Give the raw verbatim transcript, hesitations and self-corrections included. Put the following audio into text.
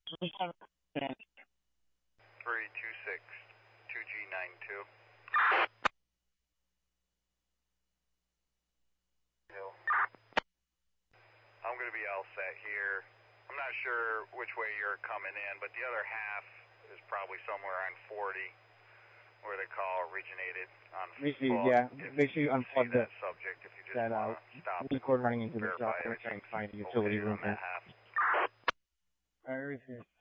three two six two G nine two. I'm going to be all set here. I'm not sure which way you're coming in, but the other half is probably somewhere on forty, where the call originated on Basically, yeah. Make sure you unplug that the, subject if you just that uh, stop cord running into the truck and try and find a utility room here. half. Alright,